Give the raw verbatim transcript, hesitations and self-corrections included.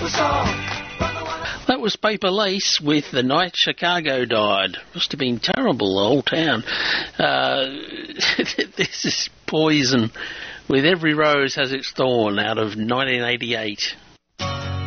That was Paper Lace with The Night Chicago Died. Must have been terrible, the whole town. Uh, this is Poison with Every Rose Has Its Thorn out of nineteen eighty-eight.